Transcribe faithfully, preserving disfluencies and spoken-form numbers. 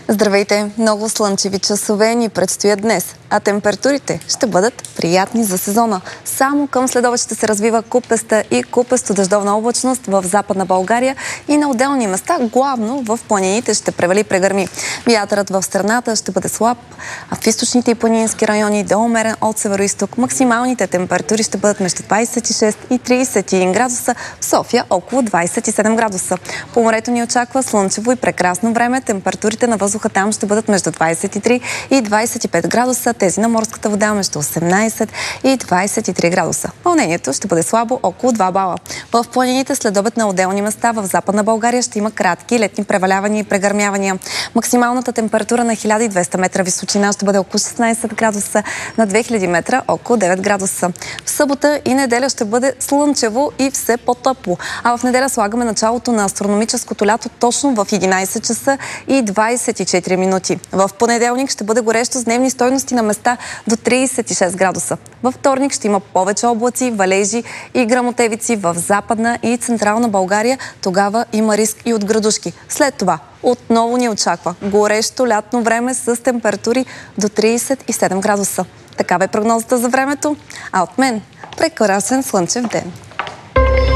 Здравейте! Много слънчеви часове ни предстоят днес, а температурите ще бъдат приятни за сезона. Само към следобед ще се развива купеста и купесто дъждовна облачност в Западна България и на отделни места, главно в планините, ще превали прегърми. Вятърът в страната ще бъде слаб, а в източните и планински райони до умерен от североизток. Максималните температури ще бъдат между двадесет и шест и тридесет и един градуса, в София около двадесет и седем градуса. По морето ни очаква слънчево и прекрасно време. Температурите на въздуха там ще бъдат между двадесет и три и двадесет и пет градуса, тези на морската вода между осемнадесет и двадесет и три градуса. Вълнението ще бъде слабо, около два бала. В планините след обед на отделни места в Западна България ще има кратки летни превалявания и прегърмявания. Максималната температура на хиляда и двеста метра височина ще бъде около шестнадесет градуса, на две хиляди метра около девет градуса. В събота и неделя ще бъде слънчево и все по-топло. А в неделя слагаме началото на астрономическото лято точно в единадесет часа и двадесет и четири минути. В понеделник ще бъде горещо с дневни стойности на места до тридесет и шест градуса. Във вторник ще има повече облаци, валежи и гръмотевици в Западна и Централна България. Тогава има риск и от градушки. След това отново ни очаква горещо лятно време с температури до тридесет и седем градуса. Такава е прогнозата за времето, а от мен прекрасен слънчев ден.